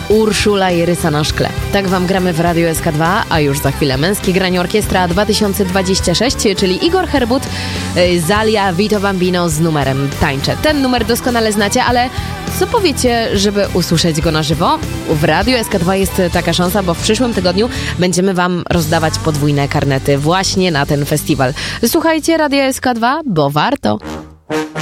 Urszula i Rysa na szkle. Tak wam gramy w Radio SK2, a już za chwilę Męskie Granie Orkiestra 2026, czyli Igor Herbut, Zalia, Vito Bambino z numerem Tańczę. Ten numer doskonale znacie, ale co powiecie, żeby usłyszeć go na żywo? W Radio SK2 jest taka szansa, bo w przyszłym tygodniu będziemy wam rozdawać podwójne karnety właśnie na ten festiwal. Słuchajcie Radio SK2, bo warto.